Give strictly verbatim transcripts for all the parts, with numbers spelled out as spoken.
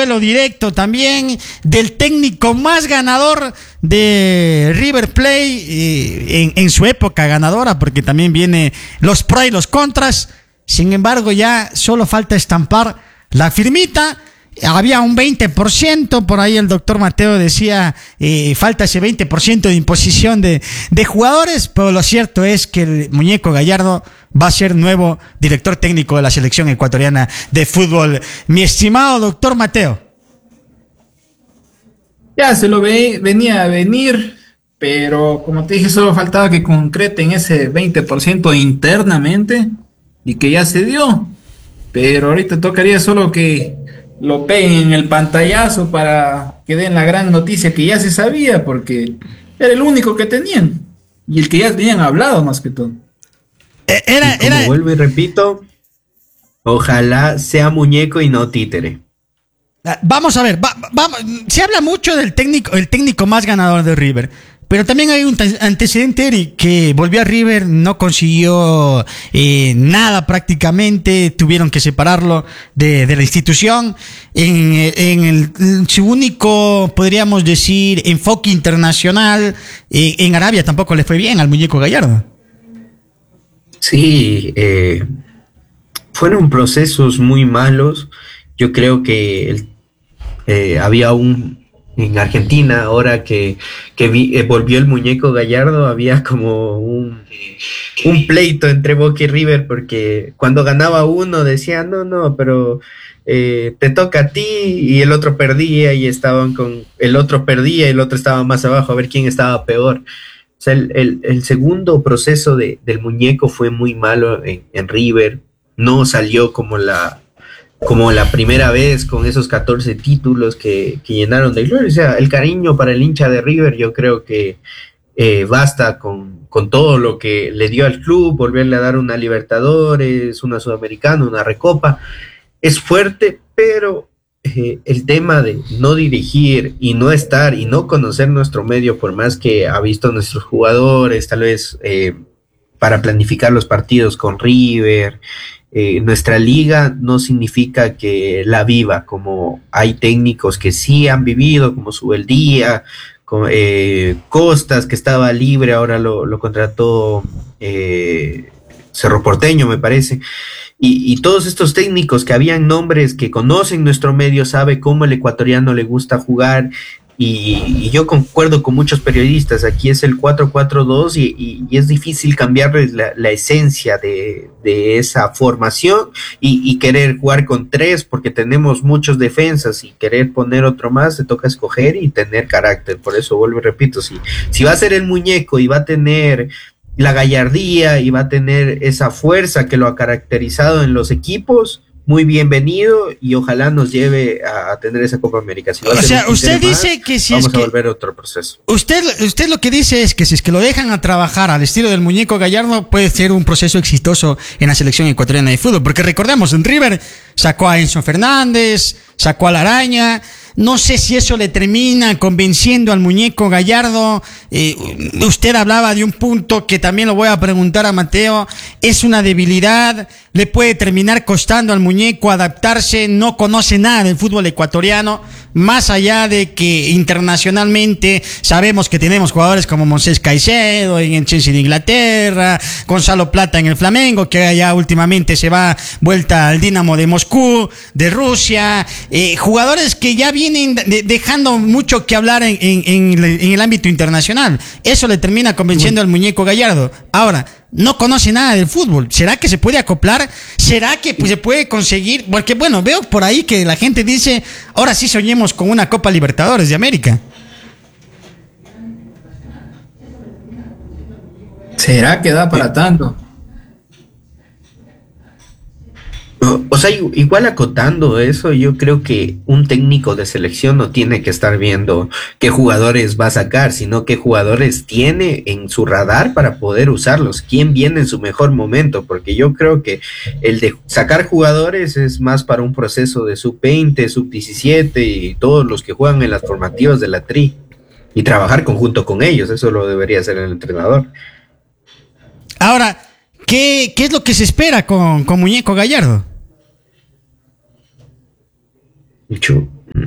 duelo directo también del técnico más ganador de River Plate eh, en, en su época ganadora, porque también viene los pros y los contras. Sin embargo, ya solo falta estampar la firmita. Había un veinte por ciento, por ahí el doctor Mateo decía, eh, falta ese veinte por ciento de imposición de, de jugadores, pero lo cierto es que el muñeco Gallardo va a ser nuevo director técnico de la selección ecuatoriana de fútbol. Mi estimado doctor Mateo. Ya se lo ve, venía a venir, pero como te dije, solo faltaba que concreten ese veinte por ciento internamente y que ya se dio. Pero ahorita tocaría solo que lo peguen en el pantallazo para que den la gran noticia que ya se sabía, porque era el único que tenían y el que ya tenían hablado más que todo. Era, y como era... vuelvo y repito, ojalá sea muñeco y no títere. Vamos a ver, va, va, se habla mucho del técnico, el técnico más ganador de River, pero también hay un antecedente, Eric, que volvió a River, no consiguió eh, nada prácticamente, tuvieron que separarlo de, de la institución. En, en, el, en su único, podríamos decir, enfoque internacional, eh, en Arabia tampoco le fue bien al muñeco Gallardo. Sí, eh, fueron procesos muy malos. Yo creo que el, eh, había un... En Argentina, ahora que, que vi, eh, volvió el muñeco Gallardo, había como un, un pleito entre Boca y River, porque cuando ganaba uno decía, no, no, pero eh, te toca a ti, y el otro perdía, y estaban con, el otro perdía, y el otro estaba más abajo, a ver quién estaba peor. O sea, el, el, el segundo proceso de, del muñeco fue muy malo en, en River, no salió como la... como la primera vez con esos catorce títulos que, que llenaron de gloria. O sea, el cariño para el hincha de River, yo creo que eh, basta con, con todo lo que le dio al club, volverle a dar una Libertadores, una Sudamericana, una Recopa. Es fuerte, pero eh, el tema de no dirigir y no estar y no conocer nuestro medio, por más que ha visto a nuestros jugadores, tal vez eh, para planificar los partidos con River, Eh, nuestra liga no significa que la viva, como hay técnicos que sí han vivido, como Subeldía, como, eh, Costas, que estaba libre, ahora lo, lo contrató eh, Cerro Porteño, me parece, y, y todos estos técnicos que habían nombres que conocen nuestro medio, sabe cómo el ecuatoriano le gusta jugar. Y, y yo concuerdo con muchos periodistas, aquí es el cuatro cuatro dos y, y, y es difícil cambiarles la, la esencia de, de esa formación y, y querer jugar con tres porque tenemos muchos defensas y querer poner otro más, te toca escoger y tener carácter. Por eso vuelvo y repito, si, si va a ser el muñeco y va a tener la gallardía y va a tener esa fuerza que lo ha caracterizado en los equipos, muy bienvenido y ojalá nos lleve a, a tener esa Copa América. Si o sea, usted dice más, que si vamos es a que volver a otro proceso. Usted, usted lo que dice es que si es que lo dejan a trabajar al estilo del muñeco Gallardo, puede ser un proceso exitoso en la selección ecuatoriana de fútbol. Porque recordemos, en River sacó a Enzo Fernández, sacó a la Araña. No sé si eso le termina convenciendo al muñeco Gallardo. Eh, usted hablaba de un punto que también lo voy a preguntar a Mateo. Es una debilidad, le puede terminar costando al muñeco adaptarse, no conoce nada del fútbol ecuatoriano, más allá de que internacionalmente sabemos que tenemos jugadores como Moisés Caicedo en el Chelsea de Inglaterra, Gonzalo Plata en el Flamengo, que ya últimamente se va vuelta al Dinamo de Moscú, de Rusia, eh, jugadores que ya vienen de, dejando mucho que hablar en, en, en, en el ámbito internacional. Eso le termina convenciendo al muñeco Gallardo. Ahora, no conoce nada del fútbol. ¿Será que se puede acoplar? ¿Será que pues, se puede conseguir? Porque bueno, veo por ahí que la gente dice, ahora sí soñemos con una Copa Libertadores de América. ¿Será que da para tanto? O sea, igual acotando eso, yo creo que un técnico de selección no tiene que estar viendo qué jugadores va a sacar, sino qué jugadores tiene en su radar para poder usarlos, quién viene en su mejor momento, porque yo creo que el de sacar jugadores es más para un proceso de sub veinte, sub diecisiete y todos los que juegan en las formativas de la Tri, y trabajar conjunto con ellos, eso lo debería hacer el entrenador. Ahora, ¿qué, qué es lo que se espera con, con Muñeco Gallardo?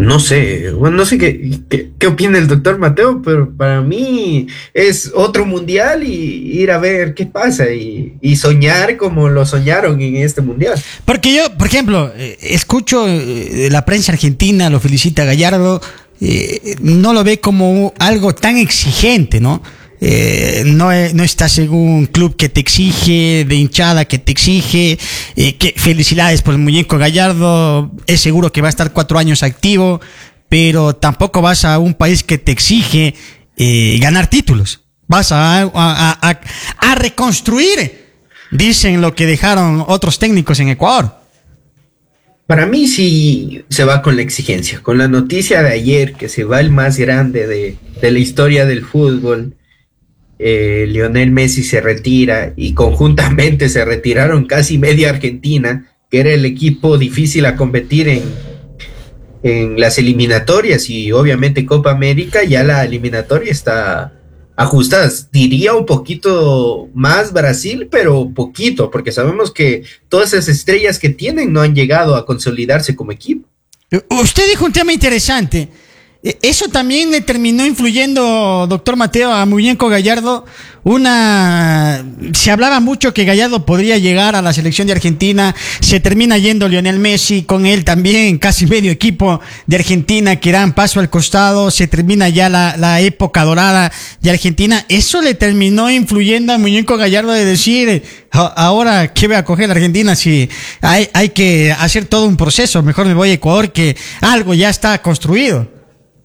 no sé, bueno, no sé qué, qué, qué opina el doctor Mateo, pero para mí es otro mundial y ir a ver qué pasa y, y soñar como lo soñaron en este mundial. Porque yo, por ejemplo, eh, escucho eh, la prensa argentina, lo felicita a Gallardo, eh, no lo ve como algo tan exigente, ¿no? Eh, no, no estás en un club que te exige, de hinchada que te exige, eh, que felicidades por el muñeco Gallardo, es seguro que va a estar cuatro años activo, pero tampoco vas a un país que te exige eh, ganar títulos, vas a, a, a, a reconstruir, dicen lo que dejaron otros técnicos en Ecuador. Para mí sí se va con la exigencia, con la noticia de ayer que se va el más grande de, de la historia del fútbol. Eh, Lionel Messi se retira y conjuntamente se retiraron casi media Argentina, que era el equipo difícil a competir en, en las eliminatorias, y obviamente Copa América ya la eliminatoria está ajustada. Diría un poquito más Brasil, pero poquito, porque sabemos que todas esas estrellas que tienen no han llegado a consolidarse como equipo. Usted dijo un tema interesante. Eso también le terminó influyendo, doctor Mateo, a Muñeco Gallardo. Una, se hablaba mucho que Gallardo podría llegar a la selección de Argentina, se termina yendo Lionel Messi, con él también casi medio equipo de Argentina que dan paso al costado, se termina ya la, la época dorada de Argentina. Eso le terminó influyendo a Muñeco Gallardo de decir, ahora ¿qué voy a coger Argentina si hay, hay que hacer todo un proceso? Mejor me voy a Ecuador, que algo ya está construido.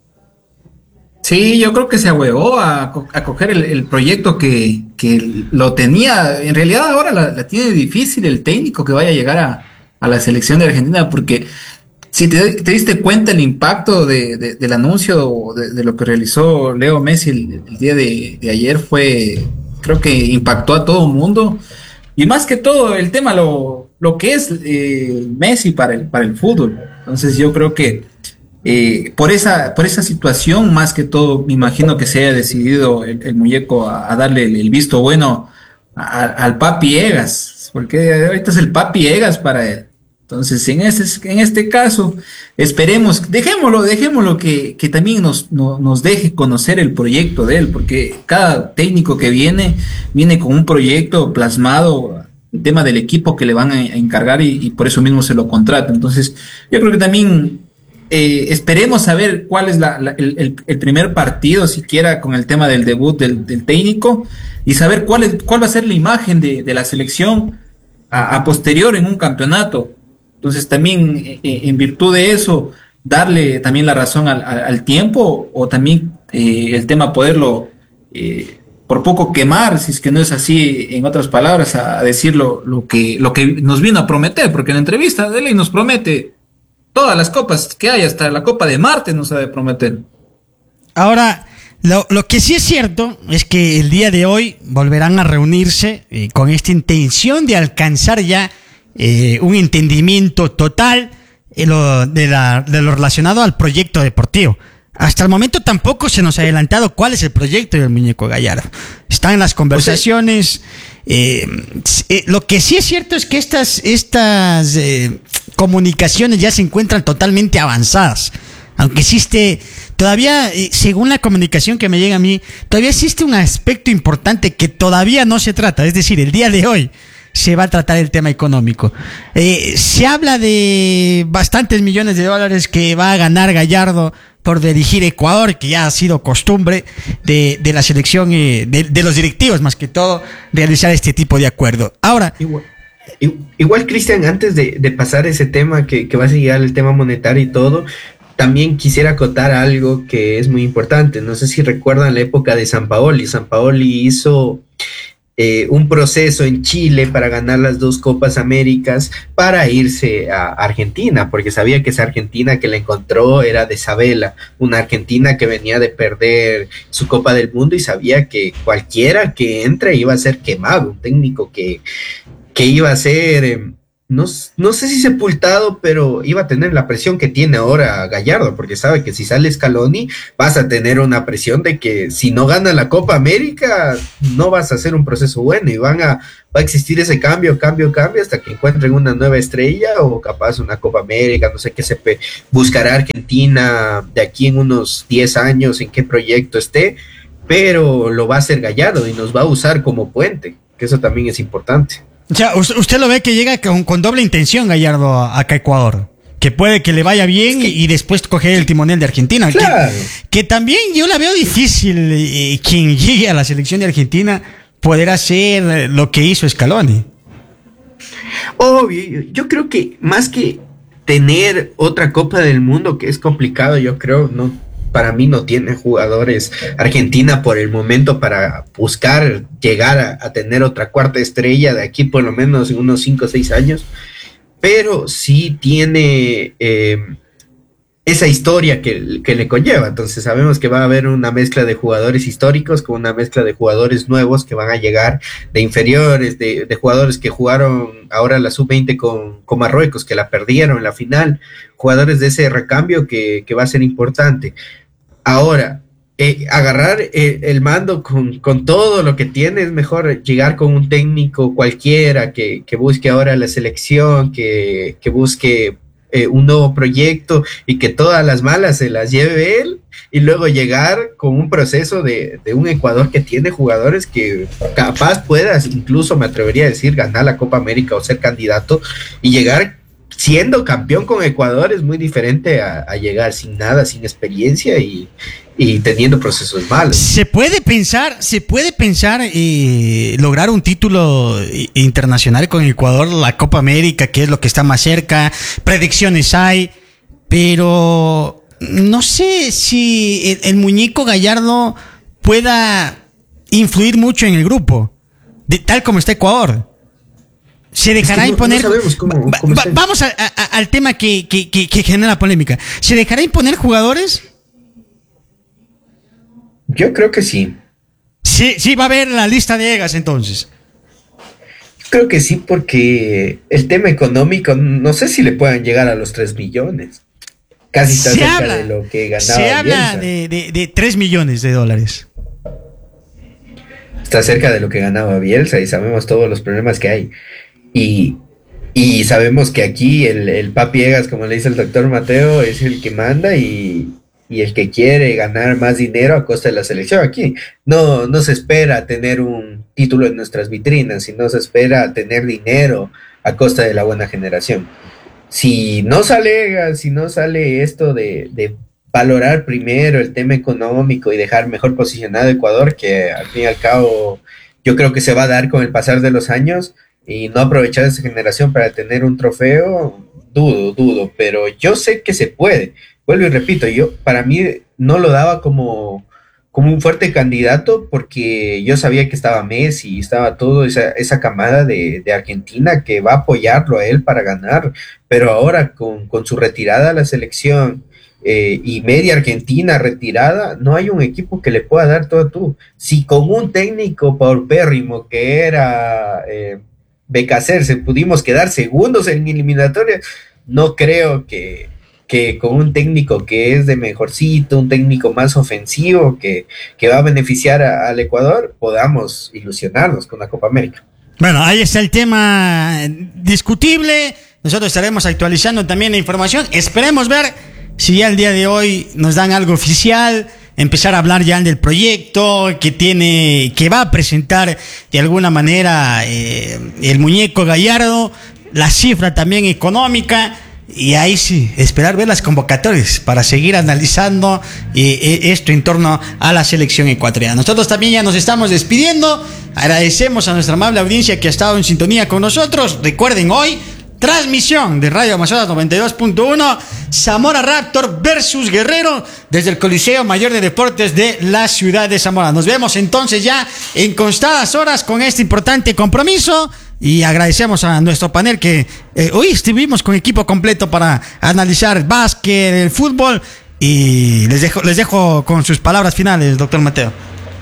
Sí, yo creo que se ahuevó a, a coger el, el proyecto que, que lo tenía. En realidad ahora la, la tiene difícil el técnico que vaya a llegar a, a la selección de Argentina, porque si te, te diste cuenta el impacto de, de, del anuncio de, de lo que realizó Leo Messi el, el día de, de ayer, fue, creo que impactó a todo el mundo. Y más que todo el tema, lo, lo que es eh, Messi para el, para el fútbol. Entonces yo creo que Eh, por esa por esa situación, más que todo, me imagino que se haya decidido el, el muñeco a, a darle el, el visto bueno a, al Papi Egas, porque ahorita es el Papi Egas para él. Entonces, en este, en este caso, esperemos, dejémoslo, dejémoslo que, que también nos, no, nos deje conocer el proyecto de él, porque cada técnico que viene, viene con un proyecto plasmado, el tema del equipo que le van a, a encargar, y, y por eso mismo se lo contrata. Entonces, yo creo que también Eh, esperemos a ver cuál es la, la, el, el, el primer partido, siquiera con el tema del debut del, del técnico, y saber cuál, es, cuál va a ser la imagen de, de la selección a, a posterior en un campeonato. Entonces también eh, en virtud de eso, darle también la razón al, al, al tiempo, o también eh, el tema poderlo eh, por poco quemar, si es que no es así, en otras palabras, a, a decir lo, lo, que, lo que nos vino a prometer, porque en la entrevista de ley nos promete todas las copas que hay, hasta la Copa de Marte no sabe prometer. Ahora, lo, lo que sí es cierto es que el día de hoy volverán a reunirse eh, con esta intención de alcanzar ya eh, un entendimiento total eh, lo, de, la, de lo relacionado al proyecto deportivo. Hasta el momento tampoco se nos ha adelantado cuál es el proyecto del muñeco Gallardo. Están en las conversaciones. Eh, eh, lo que sí es cierto es que estas, estas eh, comunicaciones ya se encuentran totalmente avanzadas. Aunque existe todavía, eh, según la comunicación que me llega a mí, todavía existe un aspecto importante que todavía no se trata. Es decir, el día de hoy se va a tratar el tema económico. Eh, se habla de bastantes millones de dólares que va a ganar Gallardo por dirigir Ecuador, que ya ha sido costumbre de, de la selección, eh, de, de los directivos más que todo, realizar este tipo de acuerdo. Ahora, igual, igual Cristian, antes de, de pasar ese tema que, que va a seguir el tema monetario y todo, también quisiera acotar algo que es muy importante. No sé si recuerdan la época de Sampaoli. Sampaoli hizo Eh, un proceso en Chile para ganar las dos Copas Américas para irse a Argentina, porque sabía que esa Argentina que le encontró era de Sabela, una Argentina que venía de perder su Copa del Mundo y sabía que cualquiera que entre iba a ser quemado, un técnico que, que iba a ser, eh, no, no sé si sepultado, pero iba a tener la presión que tiene ahora Gallardo, porque sabe que si sale Scaloni vas a tener una presión de que si no gana la Copa América no vas a hacer un proceso bueno, y van a, va a existir ese cambio, cambio, cambio, hasta que encuentren una nueva estrella o capaz una Copa América, no sé qué se buscará Argentina de aquí en unos diez años, en qué proyecto esté, pero lo va a hacer Gallardo y nos va a usar como puente, que eso también es importante. O sea, usted lo ve que llega con, con doble intención Gallardo acá a Ecuador. Que puede que le vaya bien es que, y después coger el timonel de Argentina. Claro. Que, que también yo la veo difícil eh, quien llegue a la selección de Argentina poder hacer lo que hizo Scaloni. Obvio, yo creo que más que tener otra Copa del Mundo, que es complicado, yo creo, no, para mí no tiene jugadores Argentina por el momento para buscar llegar a, a tener otra cuarta estrella de aquí por lo menos en unos cinco o seis años. Pero sí tiene eh, esa historia que, que le conlleva. Entonces sabemos que va a haber una mezcla de jugadores históricos con una mezcla de jugadores nuevos que van a llegar de inferiores, de, de jugadores que jugaron ahora la sub veinte con, con Marruecos, que la perdieron en la final, jugadores de ese recambio que, que va a ser importante. Ahora, Eh, agarrar eh, el mando con, con todo lo que tiene, es mejor llegar con un técnico cualquiera que, que busque ahora la selección, que, que busque eh, un nuevo proyecto y que todas las malas se las lleve él, y luego llegar con un proceso de, de un Ecuador que tiene jugadores que capaz puedas, incluso me atrevería a decir, ganar la Copa América o ser candidato, y llegar siendo campeón con Ecuador es muy diferente a, a llegar sin nada, sin experiencia y y teniendo procesos malos. Se puede pensar, se puede pensar eh, lograr un título internacional con Ecuador, la Copa América, que es lo que está más cerca, predicciones hay, pero no sé si el, el muñeco Gallardo pueda influir mucho en el grupo, de, tal como está Ecuador. Se dejará es que no, imponer. No sabemos cómo, cómo va, vamos a, a, al tema que, que, que, que genera polémica. ¿Se dejará imponer jugadores? Yo creo que sí. Sí, sí, va a haber la lista de Egas entonces. Yo creo que sí, porque el tema económico, no sé si le puedan llegar a los tres millones. Casi está se cerca habla, de lo que ganaba. Se habla de, de, de tres millones de dólares. Está cerca de lo que ganaba Bielsa y sabemos todos los problemas que hay. Y, y sabemos que aquí el, el papi Egas, como le dice el doctor Mateo, es el que manda y... y el que quiere ganar más dinero a costa de la selección. Aquí no, no se espera tener un título en nuestras vitrinas, sino se espera tener dinero a costa de la buena generación. Si no sale, si no sale esto de, de valorar primero el tema económico y dejar mejor posicionado a Ecuador, que al fin y al cabo yo creo que se va a dar con el pasar de los años, y no aprovechar esa generación para tener un trofeo, dudo, dudo, pero yo sé que se puede. Vuelvo y repito, yo para mí no lo daba como, como un fuerte candidato porque yo sabía que estaba Messi, estaba toda esa, esa camada de, de Argentina que va a apoyarlo a él para ganar, pero ahora con, con su retirada a la selección eh, y media Argentina retirada, no hay un equipo que le pueda dar todo tú. Si con un técnico paupérrimo que era eh, Becacer se pudimos quedar segundos en eliminatoria, no creo que que con un técnico que es de mejorcito, un técnico más ofensivo, que, que va a beneficiar a, al Ecuador, podamos ilusionarnos con la Copa América. Bueno, ahí está el tema discutible. Nosotros estaremos actualizando también la información. Esperemos ver si ya el día de hoy nos dan algo oficial, empezar a hablar ya del proyecto que tiene, que va a presentar de alguna manera eh, el muñeco Gallardo, la cifra también económica. Y ahí sí, esperar ver las convocatorias para seguir analizando eh, esto en torno a la selección ecuatoriana. Nosotros también ya nos estamos despidiendo. Agradecemos a nuestra amable audiencia que ha estado en sintonía con nosotros. Recuerden, hoy, transmisión de Radio Amazonas noventa y dos punto uno, Zamora Raptor versus Guerrero, desde el Coliseo Mayor de Deportes de la ciudad de Zamora. Nos vemos entonces ya en contadas horas con este importante compromiso. Y agradecemos a nuestro panel que eh, hoy estuvimos con equipo completo para analizar el básquet, el fútbol. Y les dejo, les dejo con sus palabras finales, doctor Mateo.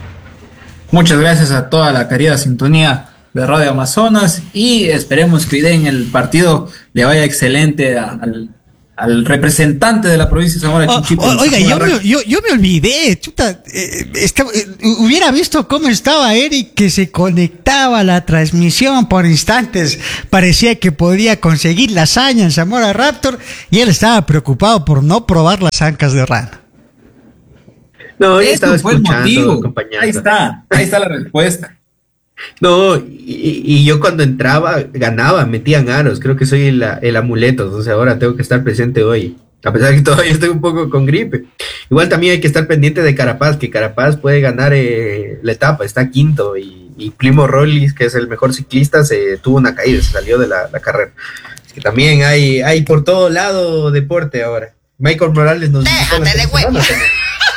Muchas gracias a toda la querida sintonía de Radio Amazonas y esperemos que hoy en el partido le vaya excelente a, a, al representante de la provincia de Zamora, Oh, Chinchipe. oh, oiga, yo me, yo, yo me olvidé, chuta, eh, estaba- eh, hubiera visto cómo estaba Eric, que se conectaba a la transmisión por instantes, parecía que podía conseguir la hazaña en Zamora Raptor, y él estaba preocupado por no probar las ancas de rana. No, yo Eso estaba fue el escuchando, motivo. acompañando. Ahí está, ahí está la respuesta. No, y, y yo cuando entraba, ganaba, metían aros. Creo que soy el, el amuleto, entonces ahora tengo que estar presente hoy. A pesar de que todavía estoy un poco con gripe. Igual también hay que estar pendiente de Carapaz, que Carapaz puede ganar eh, la etapa, está quinto. Y, y Primo Rollis, que es el mejor ciclista, se tuvo una caída, se salió de la, la carrera. Es que también hay, hay por todo lado deporte ahora. Michael Morales nos visitó la Déjate de semana huevo. también.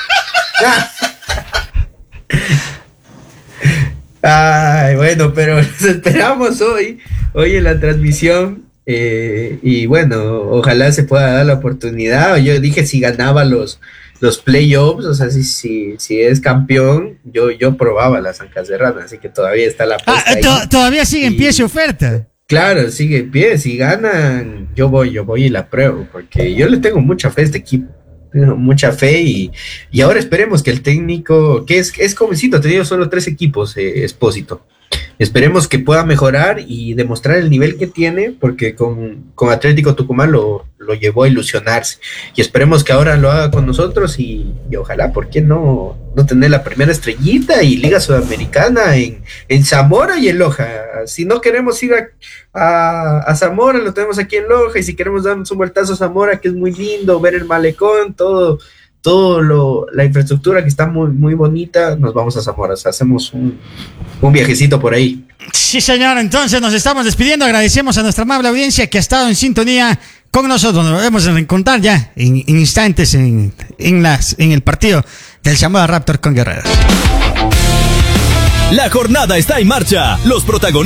Ay, bueno, pero los esperamos hoy, hoy en la transmisión. eh, y bueno, ojalá se pueda dar la oportunidad. Yo dije si ganaba los, los playoffs, o sea, si, si, si es campeón, yo, yo probaba las ancas de rana, así que todavía está la Ah, apuesta ahí. to- todavía sigue en Y- pie su oferta. Claro, sigue en pie. Si ganan, yo voy, yo voy y la pruebo, porque yo le tengo mucha fe a este equipo. Tengo mucha fe y, y ahora esperemos que el técnico, que es, es jovencito, ha tenido solo tres equipos, eh, Espósito. Esperemos que pueda mejorar y demostrar el nivel que tiene, porque con, con Atlético Tucumán lo, lo llevó a ilusionarse. Y esperemos que ahora lo haga con nosotros y, y ojalá, ¿por qué no, no tener la primera estrellita y Liga Sudamericana en, en Zamora y en Loja? Si no queremos ir a, a, a Zamora, lo tenemos aquí en Loja, y si queremos darnos un vueltazo a Zamora, que es muy lindo, ver el malecón, todo, todo lo, la infraestructura que está muy, muy bonita, nos vamos a Zamora, o sea, hacemos un, un viajecito por ahí. Sí, señor, entonces nos estamos despidiendo. Agradecemos a nuestra amable audiencia que ha estado en sintonía con nosotros. Nos vamos a reencontrar ya en, en instantes en, en, las, en el partido del Zamora Raptor con Guerrero. La jornada está en marcha. Los protagonistas